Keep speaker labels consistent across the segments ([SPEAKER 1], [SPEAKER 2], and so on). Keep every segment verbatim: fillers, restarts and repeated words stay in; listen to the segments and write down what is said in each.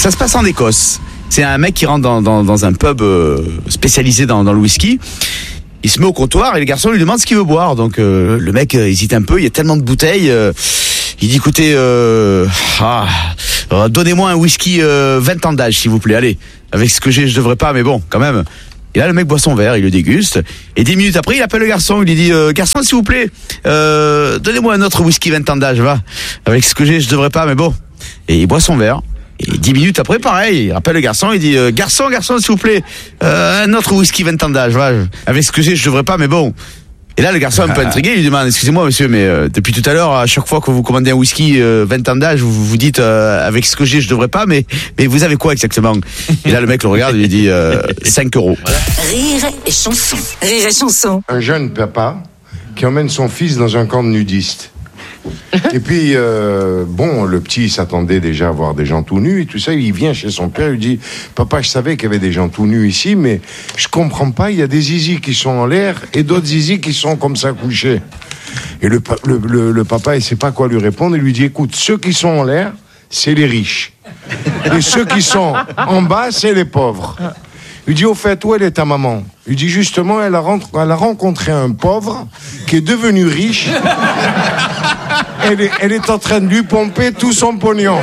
[SPEAKER 1] Ça se passe en Écosse. C'est un mec qui rentre dans, dans, dans un pub euh, spécialisé dans, dans le whisky. Il se met au comptoir et le garçon lui demande ce qu'il veut boire. Donc euh, le mec euh, hésite un peu, il y a tellement de bouteilles. Euh, il dit écoutez, euh, ah, euh, donnez-moi un whisky euh, vingt ans d'âge s'il vous plaît. Allez, avec ce que j'ai je devrais pas, mais bon, quand même. Et là le mec boit son verre, il le déguste. Et dix minutes après il appelle le garçon, il lui dit euh, garçon s'il vous plaît, euh, donnez-moi un autre whisky vingt ans d'âge, va. Avec ce que j'ai je devrais pas, mais bon. Et il boit son verre. Et dix minutes après, pareil, il rappelle le garçon, il dit euh, garçon, garçon, s'il vous plaît, euh, un autre whisky vingt ans d'âge, va. Avec ce que j'ai, je devrais pas, mais bon. Et là, le garçon un peu intrigué, il lui demande excusez-moi, monsieur, mais euh, depuis tout à l'heure, à chaque fois que vous commandez un whisky euh, vingt ans d'âge, vous vous dites euh, avec ce que j'ai, je devrais pas, mais mais vous avez quoi exactement? Et là, le mec le regarde, il lui dit euh, cinq euros.
[SPEAKER 2] Rire et chanson, rire et chanson.
[SPEAKER 3] Un jeune papa qui emmène son fils dans un camp de nudistes. Et puis, euh, bon, le petit s'attendait déjà à voir des gens tout nus et tout ça. Il vient chez son père, il dit « Papa, je savais qu'il y avait des gens tout nus ici, mais je comprends pas, il y a des zizis qui sont en l'air et d'autres zizis qui sont comme ça couchés. » Et le, le, le, le papa, il sait pas quoi lui répondre. Il lui dit « Écoute, ceux qui sont en l'air, c'est les riches. Et ceux qui sont en bas, c'est les pauvres. » Il dit, au fait, où elle est ta maman? Il dit, justement, elle a, rentre, elle a rencontré un pauvre qui est devenu riche. Elle est, elle est en train de lui pomper tout son pognon.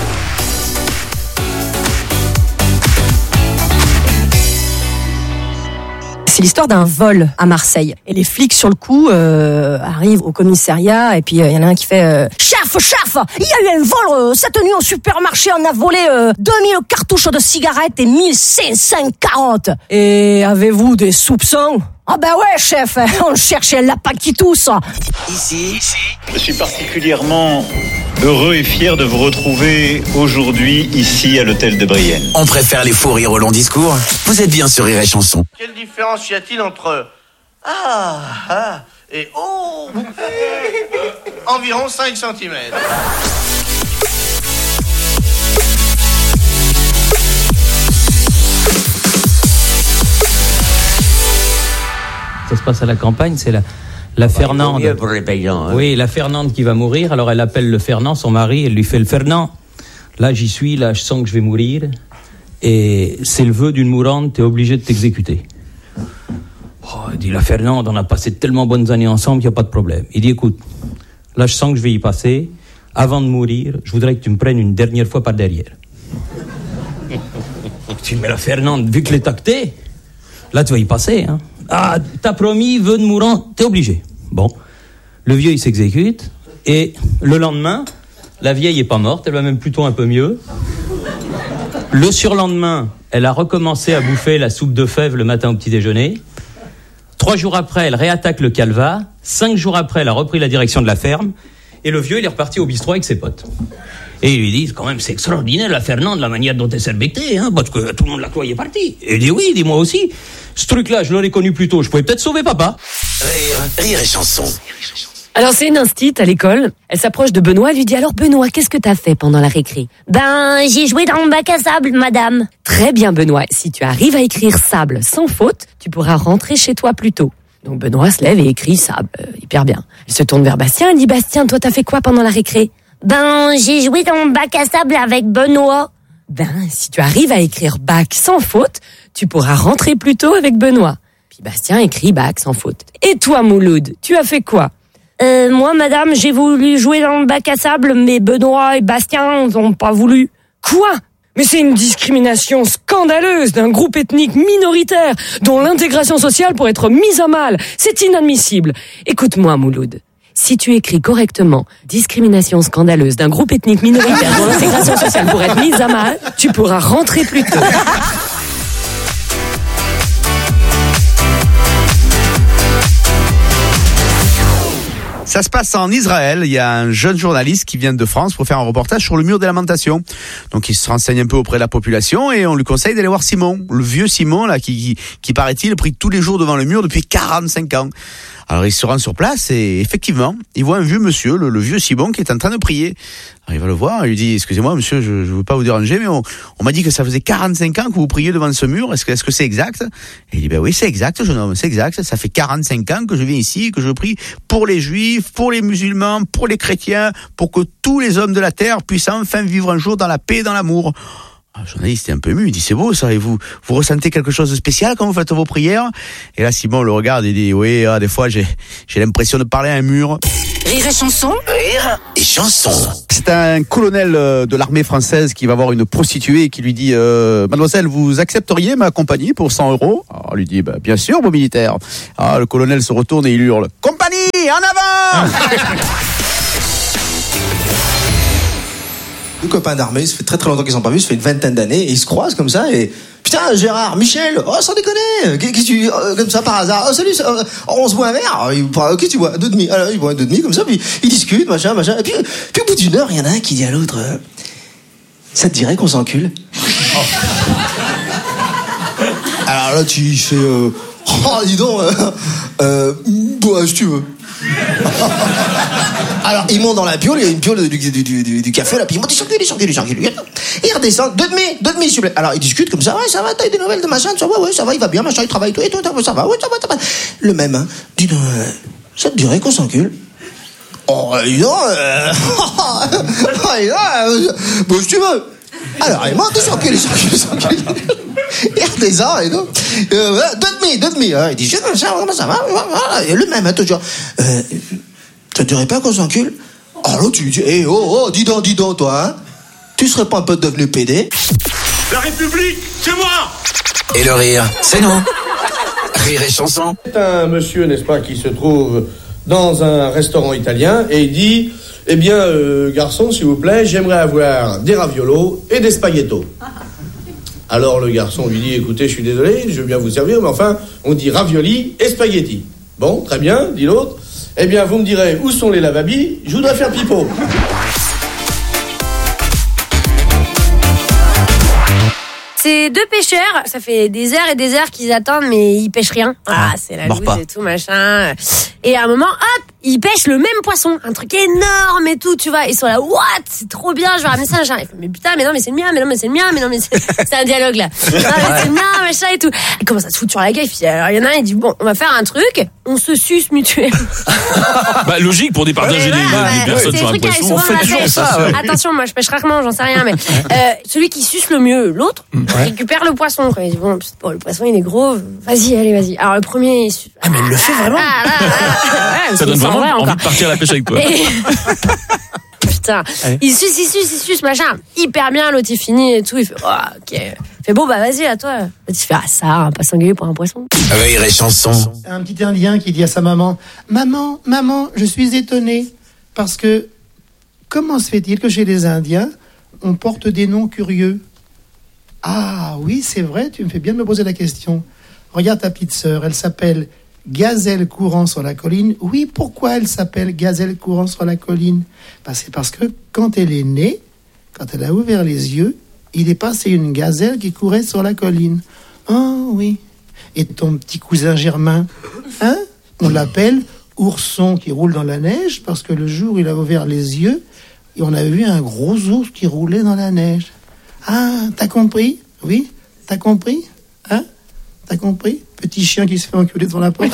[SPEAKER 4] C'est l'histoire d'un vol à Marseille. Et les flics sur le coup euh, arrivent au commissariat et puis il euh, y en a un qui fait euh, « Chef, chef, il y a eu un vol euh, cette nuit au supermarché, on a volé euh, deux mille cartouches de cigarettes et mille cinq cent quarante. Et avez-vous des soupçons ?» Ah ben ouais, chef, on cherchait un lapin qui tousse.
[SPEAKER 5] Ici, ici, je suis particulièrement heureux et fier de vous retrouver aujourd'hui ici à l'hôtel de Brienne.
[SPEAKER 6] On préfère les faux rires au long discours. Vous êtes bien sur Rire et Chanson.
[SPEAKER 7] Quelle différence y a-t-il entre ah, ah et oh? Environ cinq centimètres.
[SPEAKER 8] Ça se passe à la campagne, c'est la, la bah, Fernande.
[SPEAKER 9] Mieux pour les paysans. Hein.
[SPEAKER 8] Oui, la Fernande qui va mourir. Alors elle appelle le Fernand, son mari, elle lui fait le Fernand. Là j'y suis, là je sens que je vais mourir. Et c'est le vœu d'une mourante, t'es obligé de t'exécuter. Oh, il dit la Fernande, on a passé tellement bonnes années ensemble qu'il n'y a pas de problème. Il dit écoute, là je sens que je vais y passer. Avant de mourir, je voudrais que tu me prennes une dernière fois par derrière. Tu dis mais la Fernande, vu que l'est tacté, là tu vas y passer, hein. Ah, t'as promis, vœu de mourant, t'es obligé. Bon, le vieux il s'exécute et le lendemain, la vieille est pas morte, elle va même plutôt un peu mieux. Le surlendemain, elle a recommencé à bouffer la soupe de fèves le matin au petit déjeuner. Trois jours après, elle réattaque le calva. Cinq jours après, elle a repris la direction de la ferme et le vieux il est reparti au bistrot avec ses potes. Et ils lui disent, quand même, c'est extraordinaire, la Fernande, la manière dont elle s'est bectée, hein, parce que tout le monde la croyait partie. Et il dit, oui, dis-moi aussi. Ce truc-là, je l'aurais connu plus tôt, je pouvais peut-être sauver papa.
[SPEAKER 6] Rire, rire et chanson.
[SPEAKER 4] Alors c'est une instite à l'école, elle s'approche de Benoît, elle lui dit « Alors Benoît, qu'est-ce que t'as fait pendant la récré ?»«
[SPEAKER 10] Ben, j'ai joué dans le bac à sable, madame. »
[SPEAKER 4] Très bien Benoît, si tu arrives à écrire sable sans faute, tu pourras rentrer chez toi plus tôt. Donc Benoît se lève et écrit sable, euh, hyper bien. Elle se tourne vers Bastien, elle dit « Bastien, toi t'as fait quoi pendant la récré ?»
[SPEAKER 10] Ben, j'ai joué dans le bac à sable avec Benoît.
[SPEAKER 4] Ben, si tu arrives à écrire bac sans faute, tu pourras rentrer plus tôt avec Benoît. Puis Bastien écrit bac sans faute. Et toi Mouloud, tu as fait quoi ?
[SPEAKER 10] Euh, moi, madame, j'ai voulu jouer dans le bac à sable, mais Benoît et Bastien n'ont pas voulu.
[SPEAKER 4] Quoi ? Mais c'est une discrimination scandaleuse d'un groupe ethnique minoritaire dont l'intégration sociale pourrait être mise à mal. C'est inadmissible. Écoute-moi Mouloud. Si tu écris correctement « discrimination scandaleuse d'un groupe ethnique minoritaire dont l'intégration sociale pourrait être mise à mal », tu pourras rentrer plus tôt.
[SPEAKER 1] Ça se passe en Israël. Il y a un jeune journaliste qui vient de France pour faire un reportage sur le mur des lamentations. Donc il se renseigne un peu auprès de la population et on lui conseille d'aller voir Simon, le vieux Simon là qui, qui, qui paraît-il prie tous les jours devant le mur depuis quarante-cinq ans. Alors il se rend sur place et effectivement, il voit un vieux monsieur, le, le vieux Simon, qui est en train de prier. Alors il va le voir, il lui dit « Excusez-moi monsieur, je ne veux pas vous déranger, mais on, on m'a dit que ça faisait quarante-cinq ans que vous priez devant ce mur, est-ce que, est-ce que c'est exact ?» Et il dit « Ben oui, c'est exact, jeune homme, c'est exact, ça fait quarante-cinq ans que je viens ici, que je prie pour les juifs, pour les musulmans, pour les chrétiens, pour que tous les hommes de la terre puissent enfin vivre un jour dans la paix et dans l'amour. » Le journaliste est un peu ému, il dit c'est beau ça, et vous vous ressentez quelque chose de spécial quand vous faites vos prières? Et là Simon le regarde et dit oui, ah, des fois j'ai j'ai l'impression de parler à un mur.
[SPEAKER 2] Rire et chanson.
[SPEAKER 6] Rire et chanson.
[SPEAKER 1] C'est un colonel de l'armée française qui va voir une prostituée et qui lui dit euh, mademoiselle, vous accepteriez ma compagnie pour cent euros? Alors elle lui dit bah, bien sûr, beau militaire. Ah, le colonel se retourne et il hurle compagnie, en avant.
[SPEAKER 9] Deux copains d'armée, ça fait très très longtemps qu'ils sont pas vus, ça fait une vingtaine d'années, et ils se croisent comme ça, et putain, Gérard, Michel, oh, sans déconner, qu'est-ce que tu, euh, comme ça par hasard, oh, salut, euh, on se boit un verre, il prend, qu'est-ce que tu bois, deux demi, alors il boit deux demi, comme ça, puis ils discutent, machin, machin, et puis, puis au bout d'une heure, il y en a un qui dit à l'autre, euh, ça te dirait qu'on s'encule? Alors là, tu fais, euh, oh, dis donc, euh, euh, bah, si tu veux. Alors il monte dans la piole, il y a une piole du, du, du, du, du café là, puis il monte, il s'encule, il s'encule, il s'encule, et il redescend, deux demi, deux demi s'il vous plaît. Alors ils discutent comme ça, ouais ça va, t'as eu des nouvelles de machin, ça va, ouais ça va, il va bien, machin, il travaille tout et tout, ça va, ça va, ouais ça va, ça va. Le même, hein, dis donc, euh, ça te dirait qu'on s'encule? Oh, dis donc, euh, oh, dis donc, euh, bon si tu veux. Alors il monte, il s'encule, il s'encule, il s'encule. Il redescend et donc, euh, deux demi, deux demi, hein, il dit, ça va, ça va, voilà, et le même, hein, toujours. Euh, Ça te dirait pas qu'on s'encule? Alors tu dis, eh oh, oh, dis donc, dis donc, toi, hein? Tu serais pas un peu devenu pédé?
[SPEAKER 7] La République, c'est moi!
[SPEAKER 6] Et le rire, c'est nous. Rire et chanson.
[SPEAKER 7] C'est un monsieur, n'est-ce pas, qui se trouve dans un restaurant italien et il dit, eh bien, euh, garçon, s'il vous plaît, j'aimerais avoir des raviolos et des spaghettos. Alors le garçon lui dit, écoutez, je suis désolé, je veux bien vous servir, mais enfin, on dit ravioli et spaghetti. Bon, très bien, dit l'autre. Eh bien, vous me direz, où sont les lavabis? Je voudrais faire pipeau.
[SPEAKER 4] C'est deux pêcheurs, ça fait des heures et des heures qu'ils attendent, mais ils pêchent rien. Ah, c'est la loose et tout, machin. Et à un moment, hop, ils pêchent le même poisson. Un truc énorme et tout, tu vois. Ils sont là, what? C'est trop bien, je vais ramener ça, machin. Ils font, mais putain, mais non, mais c'est le mien, mais non, mais c'est le mien, mais non, mais c'est, c'est un dialogue, là. Non, mais c'est le mien, machin et tout. Ils commencent à se foutre sur la gueule. Alors, il y en a un, il dit, bon, on va faire un truc, on se suce mutuellement.
[SPEAKER 11] Bah, logique pour départager
[SPEAKER 4] ouais,
[SPEAKER 11] les,
[SPEAKER 4] voilà,
[SPEAKER 11] les
[SPEAKER 4] ouais,
[SPEAKER 11] personnes sur un poisson.
[SPEAKER 4] On fait toujours ça. Ouais. Attention, moi, je pêche rarement, j'en sais rien, mais, euh, celui qui suce le mieux, l'autre, ouais. récupère le poisson. Quoi. Il dit, bon, bon, le poisson, il est gros. Vas-y, allez, vas-y. Alors, le premier, il suce.
[SPEAKER 9] Ah, mais il le fait vraiment.
[SPEAKER 4] Ah, là, là, là. Ouais,
[SPEAKER 11] ça donne vraiment envie encore. de partir à la pêche avec toi. Et...
[SPEAKER 4] Putain, ouais. il suce, il suce, il suce, machin. Hyper bien, l'autre, il finit et tout. Il fait, oh, ok. Il fait, bon, bah, vas-y, à toi. L'autre, il fait, ah, ça, on va pas s'engueuler pour un poisson.
[SPEAKER 6] Rire et chanson.
[SPEAKER 12] Un petit Indien qui dit à sa maman, maman, maman, je suis étonné parce que comment se fait-il que chez les Indiens, on porte des noms curieux? Ah oui, c'est vrai, tu me fais bien de me poser la question. Regarde ta petite sœur, elle s'appelle Gazelle courant sur la colline. Oui, pourquoi elle s'appelle Gazelle courant sur la colline? Ben, c'est parce que quand elle est née, quand elle a ouvert les yeux, il est passé une gazelle qui courait sur la colline. Oh oui. Et ton petit cousin Germain, hein? On l'appelle ourson qui roule dans la neige parce que le jour où il a ouvert les yeux, on a vu un gros ours qui roulait dans la neige. Ah, t'as compris? Oui, t'as compris? Hein? T'as compris? Petit chien qui se fait enculer devant la porte.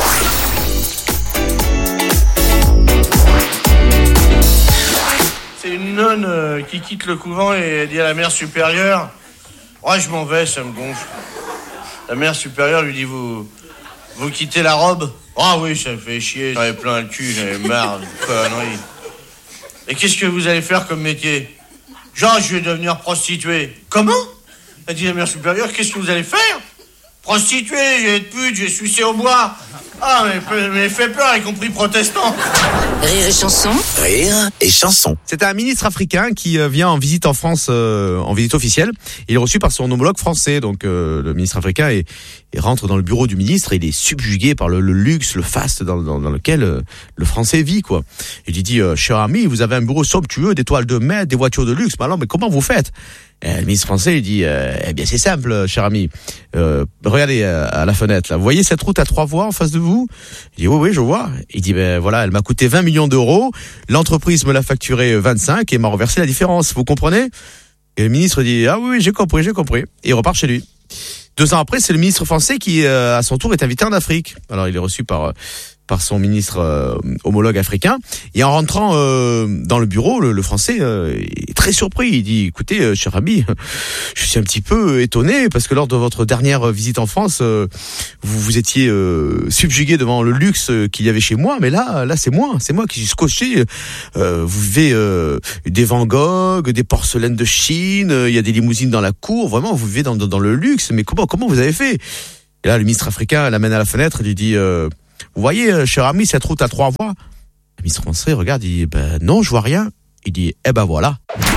[SPEAKER 7] C'est une nonne euh, qui quitte le couvent et elle dit à la mère supérieure, ouais, je m'en vais, ça me gonfle. La mère supérieure lui dit, vous, vous quittez la robe? Ah oui, ça me fait chier, j'avais plein le cul, j'avais marre de conneries. Et qu'est-ce que vous allez faire comme métier? Genre, je vais devenir prostituée. Comment? A dit la mère supérieure, qu'est-ce que vous allez faire? Prostituée, je vais être pute, je vais sucer au bois. Ah, mais, mais fait peur, y compris protestant.
[SPEAKER 2] Rire et chanson.
[SPEAKER 6] Rire et chanson.
[SPEAKER 1] C'est un ministre africain qui vient en visite en France, euh, en visite officielle. Il est reçu par son homologue français. Donc euh, le ministre africain est, est rentre dans le bureau du ministre et il est subjugué par le, le luxe, le faste dans, dans, dans lequel euh, le français vit, quoi. Il lui dit, euh, cher ami, vous avez un bureau somptueux, des toiles de maître, des voitures de luxe. Mais alors, mais comment vous faites? Et le ministre français lui dit, euh, eh bien c'est simple, cher ami. Euh, regardez euh, à la fenêtre là. Vous voyez cette route à trois voies en face de vous? Il dit oui oui je vois. Il dit ben voilà, elle m'a coûté vingt millions d'euros. L'entreprise me l'a facturé vingt-cinq et m'a reversé la différence. Vous comprenez? Et le ministre dit ah oui oui j'ai compris j'ai compris. Et il repart chez lui. Deux ans après, c'est le ministre français qui, euh, à son tour, est invité en Afrique. Alors, il est reçu par par son ministre euh, homologue africain. Et en rentrant euh, dans le bureau, le, le Français euh, est très surpris. Il dit, écoutez, euh, cher ami, je suis un petit peu étonné parce que lors de votre dernière visite en France, euh, vous vous étiez euh, subjugué devant le luxe qu'il y avait chez moi, mais là, là c'est moi, c'est moi qui suis scotché. Euh, vous vivez euh, des Van Gogh, des porcelaines de Chine, il y a des limousines dans la cour, vraiment, vous vivez dans, dans, dans le luxe. Mais comment, comment vous avez fait? Et là, le ministre africain l'amène à la fenêtre et lui dit... Euh, Vous voyez, cher ami, cette route à trois voies. Le ministre français regarde, il dit, ben non, je vois rien. Il dit, eh ben voilà.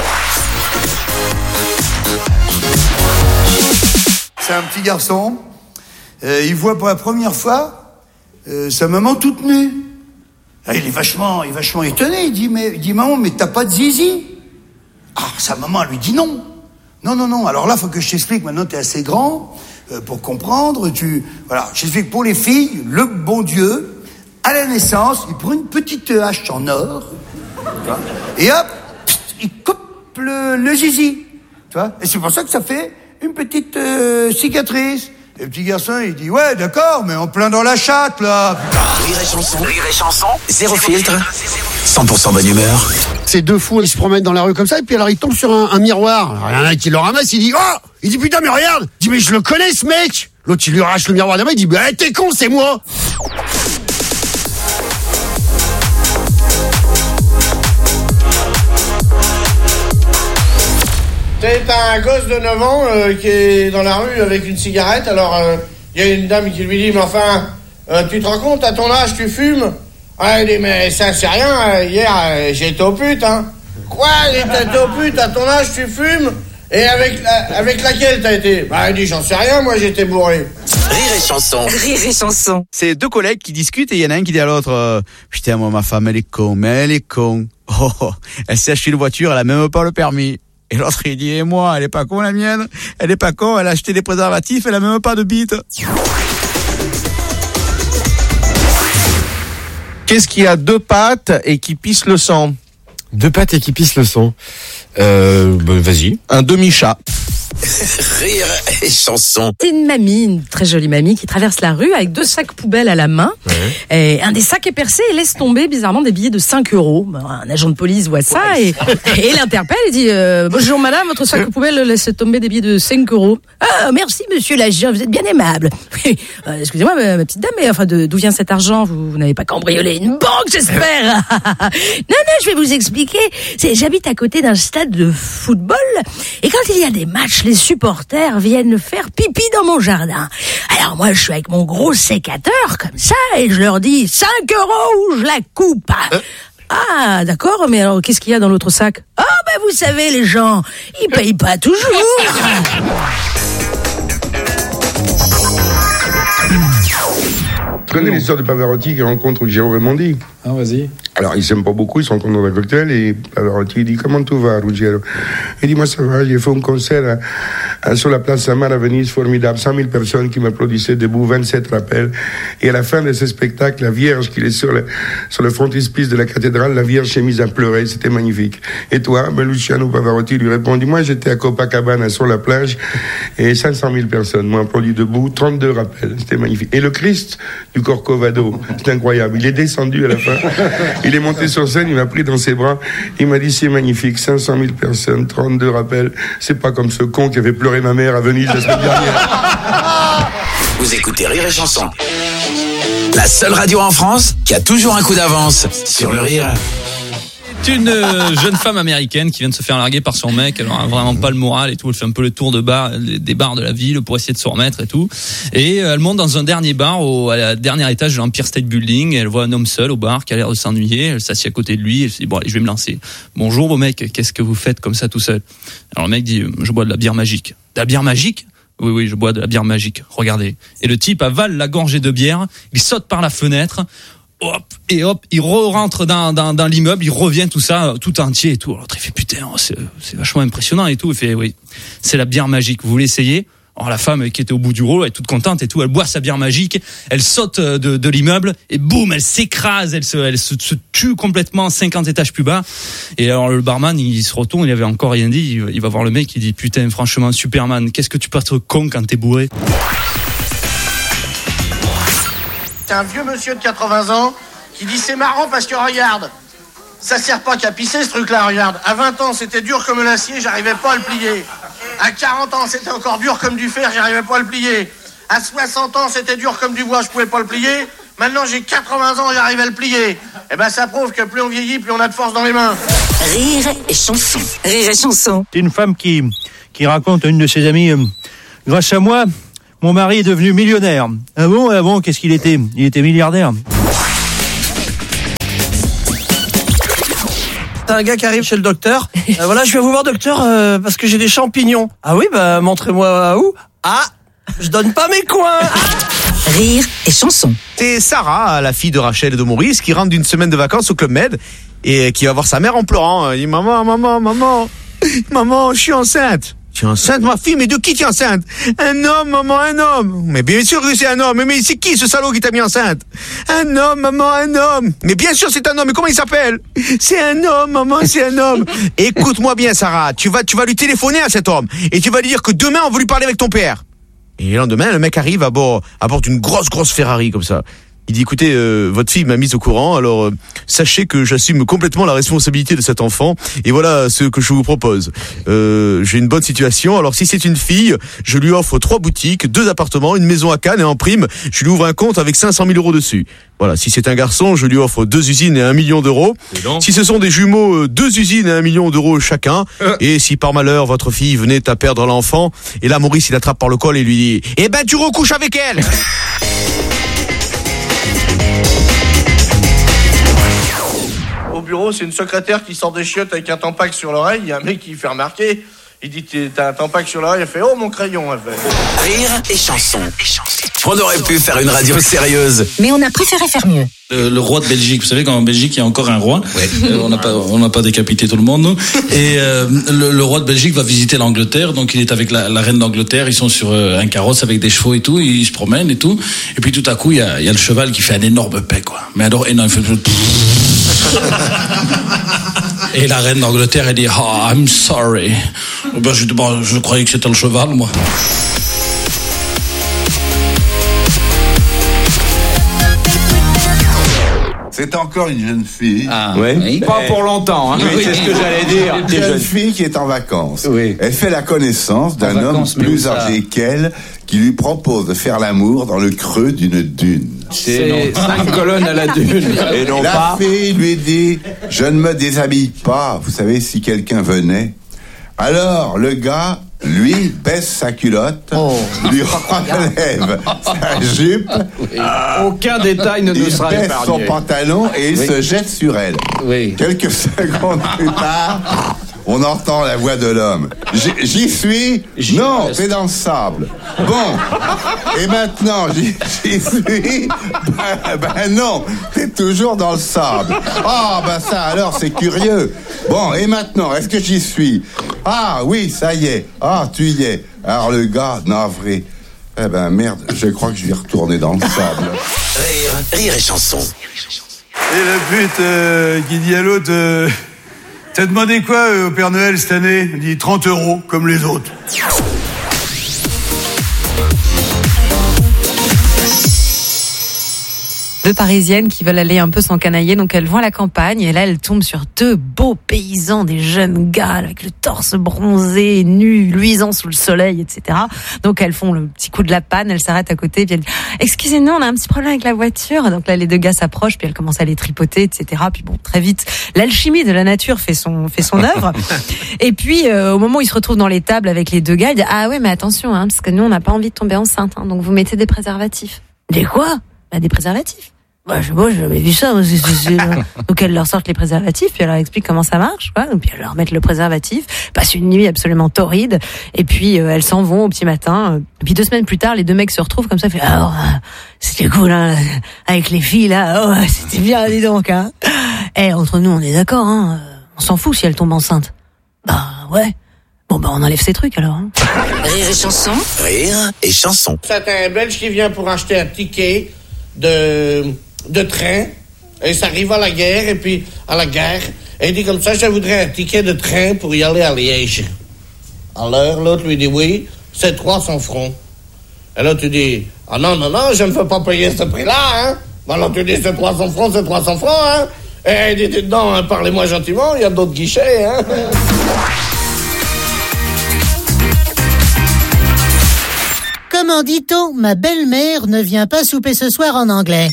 [SPEAKER 13] C'est un petit garçon, euh, il voit pour la première fois euh, sa maman toute nue. Ah, il est vachement, il est vachement étonné, il dit, mais, il dit, maman, mais t'as pas de zizi? Ah, sa maman, elle lui dit non. Non, non, non, alors là, faut que je t'explique, maintenant t'es assez grand... Euh, pour comprendre, tu... Voilà, j'explique pour les filles, le bon Dieu, à la naissance, il prend une petite hache en or, tu vois, et hop, pst, il coupe le, le zizi, tu vois, et c'est pour ça que ça fait une petite euh, cicatrice. Et le petit garçon, il dit, ouais, d'accord, mais en plein dans la chatte, là.
[SPEAKER 6] Rire et chanson, rire et chanson, zéro filtre, cent pour cent bonne humeur.
[SPEAKER 14] Ces deux fous, ils se promènent dans la rue comme ça, et puis alors ils tombent sur un, un miroir. Alors, il y en a un qui le ramasse, il dit, oh! Il dit, putain, mais regarde! Il dit, mais je le connais, ce mec! L'autre, il lui arrache le miroir de la main, il dit, bah, t'es con, c'est moi!
[SPEAKER 7] C'est un gosse de neuf ans euh, qui est dans la rue avec une cigarette. Alors, il euh, y a une dame qui lui dit, mais enfin, euh, tu te rends compte, à ton âge, tu fumes? Ah, il dit, mais ça, c'est rien, hier, euh, j'ai été au pute, hein. Quoi, j'ai été au pute, à ton âge, tu fumes? Et avec, la, avec laquelle t'as été? Bah, il dit, j'en sais rien, moi, j'étais bourré.
[SPEAKER 6] Rire et chanson.
[SPEAKER 2] Rire et chanson.
[SPEAKER 1] C'est deux collègues qui discutent et il y en a un qui dit à l'autre, euh, putain, moi, ma femme, elle est con, mais elle est con. Oh, oh, elle s'est acheté une voiture, elle a même pas le permis. Et l'autre, il dit, et moi, elle est pas con, la mienne? Elle est pas con, elle a acheté des préservatifs, elle a même pas de bite.
[SPEAKER 15] Qu'est-ce qui a deux pattes et qui pisse le sang?
[SPEAKER 16] Deux pattes et qui pisse le sang. Euh, bah, vas-y.
[SPEAKER 15] Un demi-chat.
[SPEAKER 6] Rire et chanson.
[SPEAKER 4] C'est une mamie, une très jolie mamie, qui traverse la rue avec deux sacs poubelles à la main. Ouais. Et un des sacs est percé et laisse tomber bizarrement des billets de cinq euros. Un agent de police voit ça ouais. et, et l'interpelle et dit euh, bonjour madame, votre sac poubelle laisse tomber des billets de cinq euros. Ah, merci monsieur l'agent, vous êtes bien aimable. euh, excusez-moi ma, ma petite dame, mais enfin de, d'où vient cet argent? Vous, vous n'avez pas cambriolé une banque, j'espère? Non, non, je vais vous expliquer. C'est, j'habite à côté d'un stade de football et quand il y a des matchs, les supporters viennent faire pipi dans mon jardin. Alors moi, je suis avec mon gros sécateur, comme ça, et je leur dis cinq euros ou je la coupe. Euh. Ah, d'accord, mais alors qu'est-ce qu'il y a dans l'autre sac? Ah, oh, ben vous savez, les gens, ils payent pas toujours.
[SPEAKER 3] Tu connais l'histoire de Pavarotti qui rencontre Giro Raimondi?
[SPEAKER 16] Ah, vas-y.
[SPEAKER 3] Alors, ils s'aiment pas beaucoup, ils sont rencontrent dans un cocktail et Pavarotti dit, comment tu vas, Ruggiero? Il dit, moi ça va, j'ai fait un concert à, à, sur la place Samar à Venise, formidable, cent mille personnes qui m'applaudissaient debout, vingt-sept rappels. Et à la fin de ce spectacle, la Vierge qui est sur le, sur le frontispice de la cathédrale, la Vierge s'est mise à pleurer, c'était magnifique. Et toi, ben, Luciano Pavarotti lui répondit, moi j'étais à Copacabana sur la plage et cinq cent mille personnes m'ont applaudi debout, trente-deux rappels, c'était magnifique. Et le Christ du Corcovado, c'est incroyable, il est descendu à la fin. Il est monté sur scène, il m'a pris dans ses bras, il m'a dit c'est magnifique, cinq cent mille personnes, trente-deux rappels, c'est pas comme ce con qui avait pleuré ma mère à Venise la semaine dernière.
[SPEAKER 6] Vous écoutez Rire et Chanson, la seule radio en France qui a toujours un coup d'avance sur le rire.
[SPEAKER 11] C'est une euh, jeune femme américaine qui vient de se faire larguer par son mec. Elle a vraiment pas le moral et tout. Elle fait un peu le tour de bar, des bars de la ville pour essayer de se remettre et tout. Et elle monte dans un dernier bar au à la dernier étage de l'Empire State Building. Elle voit un homme seul au bar qui a l'air de s'ennuyer. Elle s'assied à côté de lui. Elle se dit bon allez, je vais me lancer. Bonjour beau mec, qu'est-ce que vous faites comme ça tout seul? Alors le mec dit je bois de la bière magique. De la bière magique? Oui, oui, je bois de la bière magique. Regardez. Et le type avale la gorgée de bière. Il saute par la fenêtre. Hop, et hop, il re-rentre dans, dans, dans l'immeuble, il revient tout ça, tout entier et tout. Alors l'autre il fait putain, c'est, c'est vachement impressionnant et tout. Il fait oui, c'est la bière magique, vous l'essayez? Alors la femme qui était au bout du rouleau, elle est toute contente et tout, elle boit sa bière magique, elle saute de, de l'immeuble et boum, elle s'écrase, elle se, elle se, se tue complètement cinquante étages plus bas. Et alors le barman, il se retourne, il avait encore rien dit, il, il va voir le mec, il dit putain, franchement, Superman, qu'est-ce que tu peux être con quand t'es bourré?
[SPEAKER 7] C'est un vieux monsieur de quatre-vingts ans qui dit c'est marrant parce que regarde, ça sert pas qu'à pisser ce truc-là, regarde. À vingt ans, c'était dur comme l'acier, j'arrivais pas à le plier. À quarante ans, c'était encore dur comme du fer, j'arrivais pas à le plier. À soixante ans, c'était dur comme du bois, je pouvais pas le plier. Maintenant, j'ai quatre-vingts ans, j'arrive à le plier. Eh ben, ça prouve que plus on vieillit, plus on a de force dans les mains.
[SPEAKER 2] Rire et chanson. Rire et chanson.
[SPEAKER 17] C'est une femme qui, qui raconte à une de ses amies, euh, grâce à moi, mon mari est devenu millionnaire. Ah bon, ah bon, qu'est-ce qu'il était? Il était milliardaire.
[SPEAKER 18] T'as un gars qui arrive chez le docteur. Euh, voilà, je vais vous voir, docteur, euh, parce que j'ai des champignons. Ah oui, bah, montrez-moi où. Ah, je donne pas mes coins.
[SPEAKER 2] Rire et chanson.
[SPEAKER 1] C'est Sarah, la fille de Rachel et de Maurice, qui rentre d'une semaine de vacances au Club Med et qui va voir sa mère en pleurant. Elle dit, maman, maman, maman, maman, je suis enceinte. Tu es enceinte, ma fille? Mais de qui tu es enceinte? Un homme, maman, un homme. Mais bien sûr que c'est un homme. Mais c'est qui ce salaud qui t'a mis enceinte? Un homme, maman, un homme. Mais bien sûr c'est un homme. Mais comment il s'appelle? C'est un homme, maman, c'est un homme. Écoute-moi bien, Sarah. Tu vas, tu vas lui téléphoner à cet homme et tu vas lui dire que demain on veut lui parler avec ton père. Et le lendemain, le mec arrive à bord, à bord d'une grosse, grosse Ferrari comme ça. Il dit, écoutez, euh, votre fille m'a mise au courant, alors euh, sachez que j'assume complètement la responsabilité de cet enfant, et voilà ce que je vous propose. Euh, j'ai une bonne situation, alors si c'est une fille, je lui offre trois boutiques, deux appartements, une maison à Cannes, et en prime, je lui ouvre un compte avec cinq cent mille euros dessus. Voilà, si c'est un garçon, je lui offre deux usines et un million d'euros. Si ce sont des jumeaux, deux usines et un million d'euros chacun. Euh. Et si par malheur, votre fille venait à perdre l'enfant, et là, Maurice, il attrape par le col et lui dit, eh ben, tu recouches avec elle!
[SPEAKER 7] Au bureau, c'est une secrétaire qui sort des chiottes avec un tampac sur l'oreille. Il y a un mec qui fait remarquer. Il dit, t'as un tampac sur l'oreille. Elle fait, oh, mon crayon. Elle fait.
[SPEAKER 6] Rire et chanson. On aurait pu faire une radio sérieuse.
[SPEAKER 2] Mais on a préféré faire mieux.
[SPEAKER 19] Le, le roi de Belgique, vous savez qu'en Belgique il y a encore un roi. Ouais. Euh, on n'a pas, on n'a pas décapité tout le monde. Nous. Et euh, le, le roi de Belgique va visiter l'Angleterre, donc il est avec la, la reine d'Angleterre. Ils sont sur euh, un carrosse avec des chevaux et tout. Ils se promènent et tout. Et puis tout à coup il y a, il y a le cheval qui fait un énorme paix, quoi. Mais alors énorme. Il fait... Et la reine d'Angleterre elle dit, oh, I'm sorry. Ben, je, bon, je croyais que c'était le cheval, moi.
[SPEAKER 20] C'est encore une jeune fille.
[SPEAKER 21] Ah, oui. oui. Pas pour longtemps. Hein.
[SPEAKER 20] Oui, c'est ce que j'allais dire. Une jeune fille qui est en vacances. Oui. Elle fait la connaissance d'un homme plus âgé qu'elle qui lui propose de faire l'amour dans le creux d'une dune.
[SPEAKER 21] C'est cinq colonnes à la dune.
[SPEAKER 20] Et non la pas. fille lui dit, je ne me déshabille pas. Vous savez, si quelqu'un venait. Alors, le gars, lui, baisse sa culotte, oh. lui relève sa jupe.
[SPEAKER 21] Oui. Aucun détail ne nous sera épargné.
[SPEAKER 20] Il baisse son pantalon et il oui. se jette sur elle. Oui. Quelques secondes plus tard, on entend la voix de l'homme. J'y suis? J'y non, reste. T'es dans le sable. Bon. Et maintenant, j'y, j'y suis? Ben, ben non, t'es toujours dans le sable. Ah, ben ça alors, c'est curieux. Bon, et maintenant, est-ce que j'y suis? Ah oui, ça y est. Ah, tu y es. Alors le gars, navré. Eh ben merde, je crois que je vais retourner dans le sable.
[SPEAKER 6] Rire, rire et chanson.
[SPEAKER 13] Et la pute euh, qui dit à l'autre, euh, t'as demandé quoi euh, au Père Noël cette année? Il dit trente euros, comme les autres.
[SPEAKER 22] Deux Parisiennes qui veulent aller un peu s'encanailler, donc elles vont à la campagne et là elles tombent sur deux beaux paysans, des jeunes gars avec le torse bronzé, nus, luisant sous le soleil, et cetera. Donc elles font le petit coup de la panne, elles s'arrêtent à côté, puis elles disent « Excusez-nous, on a un petit problème avec la voiture ». Donc là les deux gars s'approchent, puis elles commencent à les tripoter, et cetera. Puis bon, très vite, l'alchimie de la nature fait son fait son œuvre. Et puis euh, au moment où ils se retrouvent dans les tables avec les deux gars, ils disent « Ah ouais, mais attention, hein, parce que nous on n'a pas envie de tomber enceinte, hein, donc vous mettez des préservatifs ». « Des quoi ?»« Bah, des préservatifs. » Bah, je, moi, j'avais vu ça. C'est, c'est, c'est... Donc, elles leur sortent les préservatifs, puis elles leur expliquent comment ça marche, quoi. Donc, puis elles leur mettent le préservatif, passent une nuit absolument torride, et puis euh, elles s'en vont au petit matin. Et puis deux semaines plus tard, les deux mecs se retrouvent comme ça, fait alors, euh, c'était cool, hein, avec les filles là, oh, c'était bien, dis donc, hein. Eh, entre nous, on est d'accord, hein. On s'en fout si elles tombent enceintes. Bah, ouais. Bon, bah, on enlève ces trucs, alors, hein.
[SPEAKER 2] Rire et chanson.
[SPEAKER 6] Rire et chanson.
[SPEAKER 7] C'est un Belge qui vient pour acheter un ticket de... de train, et ça arrive à la guerre, et puis à la gare, et il dit comme ça, je voudrais un ticket de train pour y aller à Liège. Alors, l'autre lui dit oui, c'est trois cents francs. Et là, tu dis, Ah non, non, non, je ne veux pas payer ce prix-là, hein. Maintenant, tu dis c'est trois cents francs, c'est trois cents francs, hein. Eh, dites dedans, hein, parlez-moi gentiment, il y a d'autres guichets, hein.
[SPEAKER 5] Comment dit-on, ma belle-mère ne vient pas souper ce soir en anglais?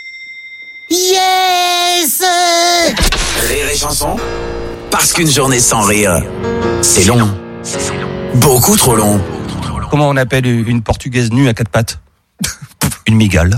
[SPEAKER 5] Yes!
[SPEAKER 6] Rire et chanson, parce qu'une journée sans rire, c'est long. Beaucoup trop long.
[SPEAKER 8] Comment on appelle une portugaise nue à quatre pattes? Une migale.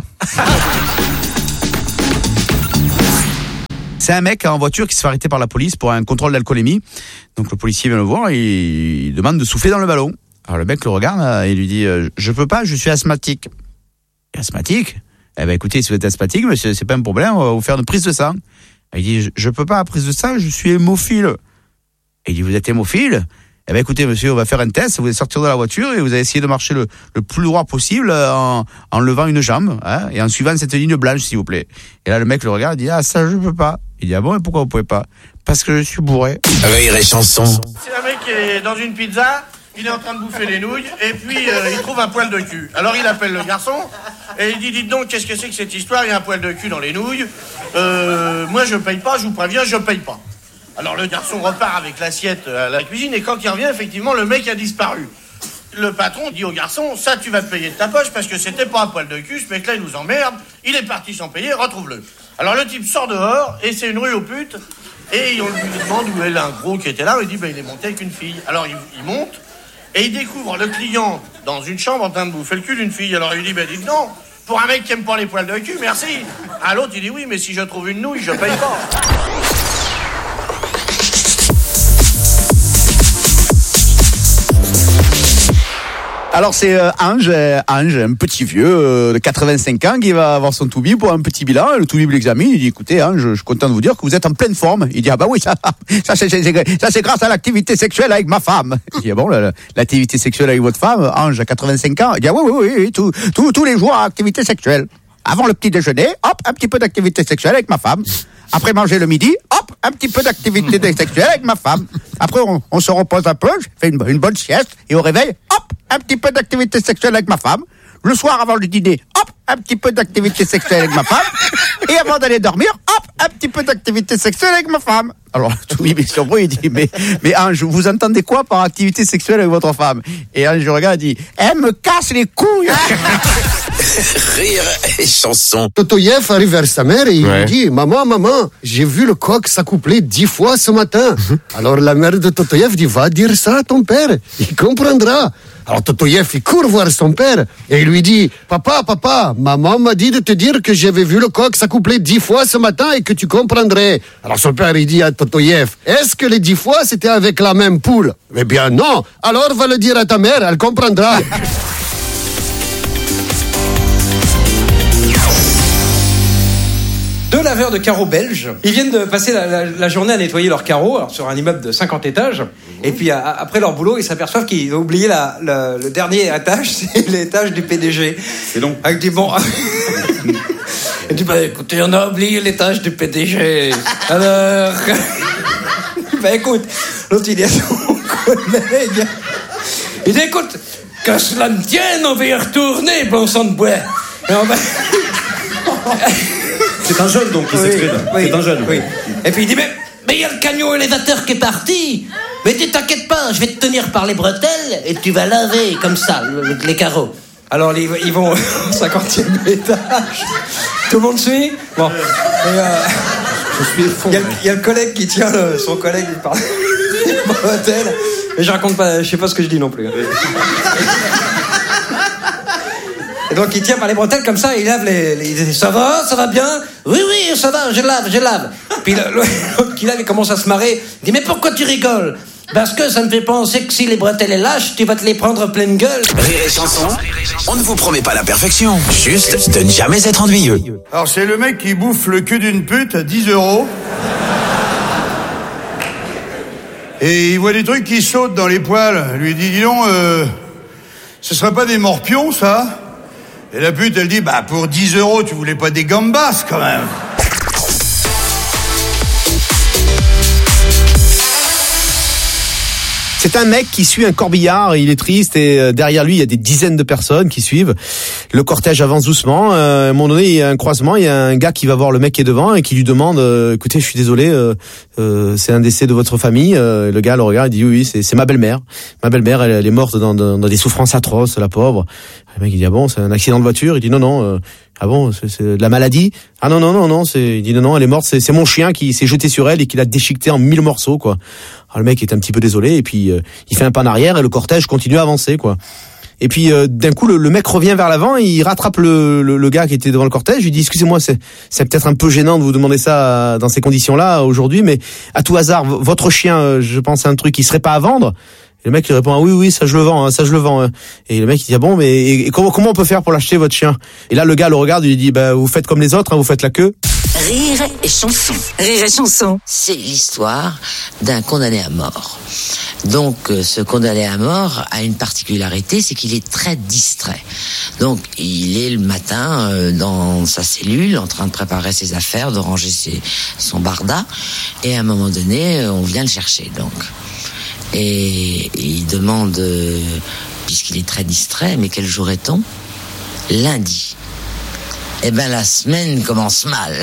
[SPEAKER 1] C'est un mec en voiture qui se fait arrêter par la police pour un contrôle d'alcoolémie. Donc le policier vient le voir et il demande de souffler dans le ballon. Alors le mec le regarde et lui dit « Je peux pas, je suis asthmatique. » Asthmatique? Eh ben écoutez, si vous êtes asthmatique, monsieur, c'est pas un problème, on va vous faire une prise de sang. Il dit « Je peux pas, prise de sang, je suis hémophile. » Et il dit « Vous êtes hémophile? Eh ben écoutez monsieur, on va faire un test, vous allez sortir de la voiture et vous allez essayer de marcher le, le plus droit possible en, en levant une jambe, hein, et en suivant cette ligne blanche s'il vous plaît. » Et là le mec le regarde et dit « Ah ça je peux pas. » Il dit « Ah bon, et pourquoi vous pouvez pas? » « Parce que je suis bourré. »
[SPEAKER 6] Rire et chanson.
[SPEAKER 7] C'est un mec qui est dans une pizza, il est en train de bouffer les nouilles, et puis euh, il trouve un poil de cul. Alors il appelle le garçon, et il dit, dites donc, qu'est-ce que c'est que cette histoire? Il y a un poil de cul dans les nouilles. Euh, moi je paye pas, je vous préviens, je paye pas. Alors le garçon repart avec l'assiette à la cuisine, et quand il revient, effectivement, le mec a disparu. Le patron dit au garçon, ça tu vas te payer de ta poche, parce que c'était pas un poil de cul, ce mec-là il nous emmerde, il est parti sans payer, retrouve-le. Alors le type sort dehors, et c'est une rue aux putes, et on lui demande où est un gros qui était là, il dit, ben il est monté avec une fille. Alors il, il monte, et il découvre le client dans une chambre en train de bouffer le cul d'une fille. Alors il lui dit, ben dites non, pour un mec qui aime pas les poils de cul, merci. À l'autre il dit, oui, mais si je trouve une nouille, je paye pas.
[SPEAKER 1] Alors c'est euh, Ange, euh, Ange, un petit vieux euh, de quatre-vingt-cinq ans qui va avoir son toubib pour un petit bilan. Le toubib l'examine, il dit écoutez Ange, je suis content de vous dire que vous êtes en pleine forme. Il dit ah bah oui ça, ça c'est, c'est, ça c'est grâce à l'activité sexuelle avec ma femme. Il dit ah bon la, l'activité sexuelle avec votre femme, Ange à quatre-vingt-cinq ans. Il dit ah oui oui oui, oui tout, tout, tous les jours activité sexuelle. Avant le petit déjeuner, hop un petit peu d'activité sexuelle avec ma femme. Après manger le midi, hop, un petit peu d'activité sexuelle avec ma femme. Après, on, on se repose un peu, je fais une, une bonne sieste, et au réveil, hop, un petit peu d'activité sexuelle avec ma femme. Le soir, avant le dîner, hop, un petit peu d'activité sexuelle avec ma femme. Et avant d'aller dormir, hop, un petit peu d'activité sexuelle avec ma femme. Alors, tout le monde est surpris, il dit, mais, mais Ange, vous entendez quoi par activité sexuelle avec votre femme? Et Ange, je regarde, il dit, elle me casse les couilles.
[SPEAKER 6] Rire et chanson.
[SPEAKER 14] Totoyev arrive vers sa mère et il
[SPEAKER 15] Ouais.
[SPEAKER 14] lui dit, maman, maman, j'ai vu le coq s'accoupler dix fois ce matin. Alors la mère de Totoyev dit, va dire ça à ton père, il comprendra. Alors Totoyev, il court voir son père et il lui dit, papa, papa, maman m'a dit de te dire que j'avais vu le coq s'accoupler dix fois ce matin et que tu comprendrais. Alors son père, il dit à Totoyev, est-ce que les dix fois c'était avec la même poule? Eh bien non, alors va le dire à ta mère, elle comprendra.
[SPEAKER 23] Deux laveurs de carreaux belges, ils viennent de passer la, la, la journée à nettoyer leurs carreaux alors, sur un immeuble de cinquante étages. Et puis à, après leur boulot, ils s'aperçoivent qu'ils ont oublié la, la, le dernier étage, c'est l'étage du P D G.
[SPEAKER 19] C'est long.
[SPEAKER 23] Avec des bons. Il dit bah écoutez, on a oublié l'étage du P D G. Alors, bah écoute, l'autre il dit à son collègue, il dit écoute, que cela ne tienne, on va y retourner, bon sang de bois. Et on va...
[SPEAKER 19] C'est un jeune donc qui
[SPEAKER 23] Oui,
[SPEAKER 19] s'exprime.
[SPEAKER 23] oui,
[SPEAKER 19] C'est un jeune.
[SPEAKER 23] oui. Et puis il dit mais mais il y a le camion élévateur qui est parti. Mais tu t'inquiètes pas, je vais te tenir par les bretelles et tu vas laver comme ça le- les carreaux. Alors ils, ils vont au cinquantième étage. Tout le monde suit. Bon. Et, euh,
[SPEAKER 19] Je suis fond.
[SPEAKER 23] il y, a- il y a le collègue qui tient le- son collègue il parle des bretelles. Mais je raconte pas, je sais pas ce que je dis non plus. Et donc il tient par les bretelles comme ça, il lave les, les- il dit, ça va, ça va bien? Oui, oui, ça va, je lave, je lave. Puis le- l'autre qui lave, il commence à se marrer. Il dit, mais pourquoi tu rigoles? Parce que ça me fait penser que si les bretelles est lâches, tu vas te les prendre pleine gueule.
[SPEAKER 6] Rire et chanson, on ne vous promet pas la perfection, juste de ne jamais être ennuyeux.
[SPEAKER 13] Alors c'est le mec qui bouffe le cul d'une pute à dix euros. Et il voit des trucs qui sautent dans les poils. Il lui dit, dis donc, euh, ce serait pas des morpions, ça? Et la pute, elle dit, bah pour dix euros, tu voulais pas des gambas, quand même.
[SPEAKER 9] C'est un mec qui suit un corbillard, il est triste et euh, derrière lui il y a des dizaines de personnes qui suivent. Le cortège avance doucement. Euh, à un moment donné, il y a un croisement, il y a un gars qui va voir le mec qui est devant et qui lui demande euh, écoutez, je suis désolé, euh, euh, c'est un décès de votre famille. Euh, le gars le regarde, il dit oui, oui, c'est, c'est ma belle-mère. Ma belle-mère, elle, elle est morte dans, dans, dans des souffrances atroces, la pauvre. Le mec il dit ah bon, c'est un accident de voiture. Il dit non non. Euh, ah bon, c'est, c'est de la maladie. Ah non non non non, c'est il dit non non, elle est morte. C'est, c'est mon chien qui s'est jeté sur elle et qui l'a déchiquetée en mille morceaux quoi. Alors le mec est un petit peu désolé et puis euh, il fait un pas en arrière et le cortège continue à avancer quoi. Et puis euh, d'un coup le, le mec revient vers l'avant, et il rattrape le, le, le gars qui était devant le cortège. Il dit excusez-moi, c'est, c'est peut-être un peu gênant de vous demander ça dans ces conditions-là aujourd'hui, mais à tout hasard, v- votre chien, je pense à un truc, il serait pas à vendre? Et le mec il répond ah oui oui ça je le vends, hein, ça je le vends. Hein. Et le mec il dit ah bon mais et, et comment comment on peut faire pour l'acheter votre chien? Et là le gars le regarde, il lui dit bah vous faites comme les autres, hein, vous faites la queue.
[SPEAKER 2] Rire et chanson. Rire et chanson.
[SPEAKER 10] C'est l'histoire d'un condamné à mort. Donc, euh, ce condamné à mort a une particularité, c'est qu'il est très distrait. Donc, il est le matin euh, dans sa cellule, en train de préparer ses affaires, de ranger ses, son barda, et à un moment donné, euh, on vient le chercher. Donc, et, et il demande, euh, puisqu'il est très distrait, mais quel jour est-on? Lundi. Eh ben, la semaine commence mal.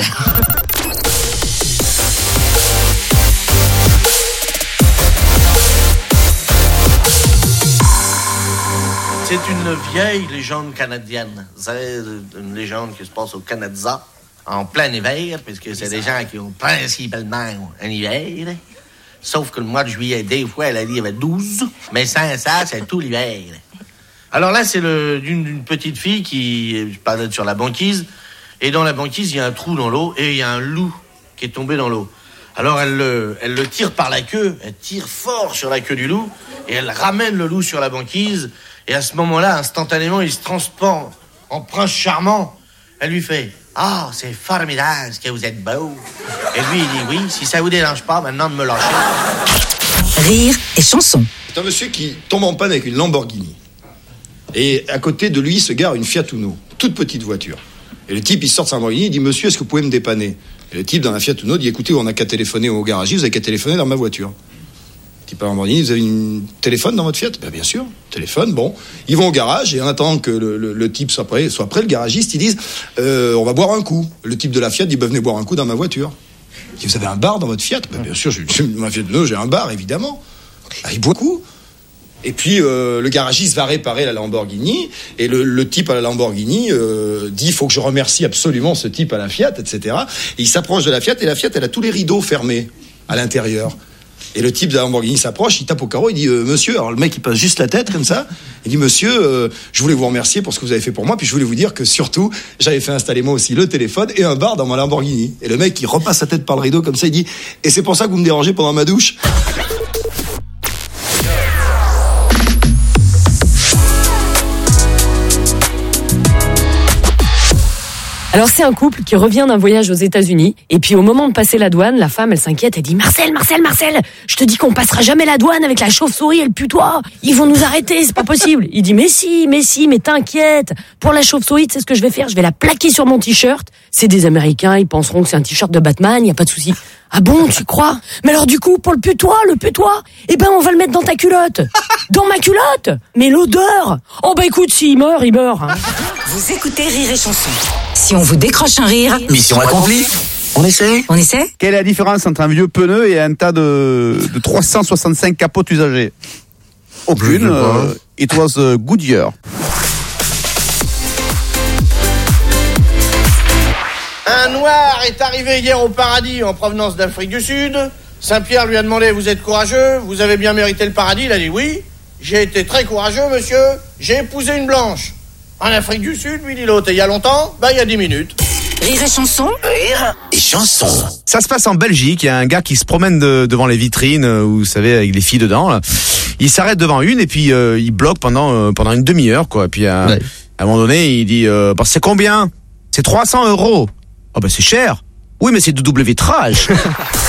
[SPEAKER 7] C'est une vieille légende canadienne. C'est une légende qui se passe au Canada en plein hiver, puisque c'est des gens qui ont principalement un hiver. Sauf que le mois de juillet, des fois, elle a dit qu'il y avait douze, mais sans ça, c'est tout l'hiver. Alors là, c'est le, d'une, d'une petite fille qui, je parlais sur la banquise, et dans la banquise, il y a un trou dans l'eau, et il y a un loup qui est tombé dans l'eau. Alors elle le, elle le tire par la queue, elle tire fort sur la queue du loup, et elle ramène le loup sur la banquise, et à ce moment-là, instantanément, il se transforme en prince charmant. Elle lui fait « Ah, oh, c'est formidable, ce que vous êtes beau !» Et lui, il dit « Oui, si ça vous dérange pas, maintenant de me lâcher. »
[SPEAKER 2] Rire et chanson.
[SPEAKER 12] C'est un monsieur qui tombe en panne avec une Lamborghini. Et à côté de lui se gare une Fiat Uno, toute petite voiture. Et le type, il sort de sa Lamborghini, il dit « Monsieur, est-ce que vous pouvez me dépanner ?» Et le type, dans la Fiat Uno, dit « Écoutez, on n'a qu'à téléphoner au garagiste, vous avez qu'à téléphoner dans ma voiture. » Le type à Lamborghini, vous avez un téléphone dans votre Fiat ? Ben, bien sûr, téléphone, bon. Ils vont au garage, et en attendant que le, le, le type soit prêt, soit prêt, le garagiste, ils disent euh, « On va boire un coup. » Le type de la Fiat dit bah, « Venez boire un coup dans ma voiture. » Il dit « Vous avez un bar dans votre Fiat ? » Ben, bien sûr, j'ai, ma Fiat Uno, j'ai un bar, évidemment. Ben, il boit un coup. Et puis euh, le garagiste va réparer la Lamborghini, et le, le type à la Lamborghini euh, dit il faut que je remercie absolument ce type à la Fiat, et cetera. Et il s'approche de la Fiat, et la Fiat elle a tous les rideaux fermés à l'intérieur. Et le type de la Lamborghini s'approche, il tape au carreau, il dit euh, monsieur, alors le mec il passe juste la tête comme ça, il dit monsieur, euh, je voulais vous remercier pour ce que vous avez fait pour moi, puis je voulais vous dire que surtout j'avais fait installer moi aussi le téléphone et un bar dans ma Lamborghini. Et le mec il repasse sa tête par le rideau comme ça, il dit et c'est pour ça que vous me dérangez pendant ma douche.
[SPEAKER 4] Alors c'est un couple qui revient d'un voyage aux États-Unis et puis au moment de passer la douane, la femme elle s'inquiète, elle dit Marcel, Marcel, Marcel, je te dis qu'on passera jamais la douane avec la chauve-souris et le putois. Ils vont nous arrêter, c'est pas possible. Il dit mais si, mais si, mais t'inquiète. Pour la chauve-souris, tu sais ce que je vais faire ? Je vais la plaquer sur mon t-shirt. C'est des Américains, ils penseront que c'est un t-shirt de Batman, y a pas de souci. Ah bon, tu crois ? Mais alors du coup, pour le putois, le putois, eh ben on va le mettre dans ta culotte. Dans ma culotte ? Mais l'odeur ! Oh bah écoute, s'il meurt, il meurt. Hein.
[SPEAKER 2] Vous écoutez Rire et Chanson. Si on vous décroche un rire...
[SPEAKER 6] Mission accomplie. On essaie
[SPEAKER 2] On essaie ?
[SPEAKER 1] Quelle est la différence entre un vieux pneu et un tas de, de trois cent soixante-cinq capotes usagées ? Aucune. Euh, it was a good year.
[SPEAKER 7] Un noir est arrivé hier au paradis en provenance d'Afrique du Sud. Saint-Pierre lui a demandé « Vous êtes courageux ? Vous avez bien mérité le paradis ?» Il a dit « Oui, j'ai été très courageux, monsieur. J'ai épousé une blanche. » En Afrique du Sud, lui dit l'autre. Et il y a longtemps ? Bah, il y a dix minutes.
[SPEAKER 2] Rire et chanson.
[SPEAKER 6] Rire et chanson.
[SPEAKER 1] Ça se passe en Belgique. Il y a un gars qui se promène de, devant les vitrines, euh, vous savez, avec les filles dedans. Là. Il s'arrête devant une et puis euh, il bloque pendant euh, pendant une demi-heure, quoi. Et puis à, ouais. à un moment donné, il dit euh, bah, c'est combien ? C'est trois cents euros. Oh bah c'est cher. Oui, mais c'est de double vitrage.